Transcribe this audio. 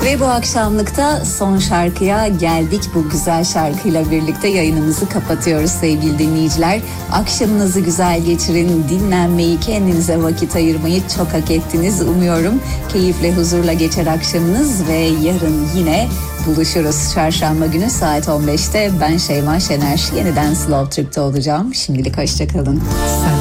Ve bu akşamlıkta son şarkıya geldik. Bu güzel şarkıyla birlikte yayınımızı kapatıyoruz sevgili dinleyiciler. Akşamınızı güzel geçirin, dinlenmeyi, kendinize vakit ayırmayı çok hak ettiniz. Umuyorum keyifle, huzurla geçer akşamınız ve yarın yine buluşuruz. Çarşamba günü saat 15'te ben Şeyma Şener. Yeniden Slow Türk'te olacağım. Şimdilik hoşçakalın.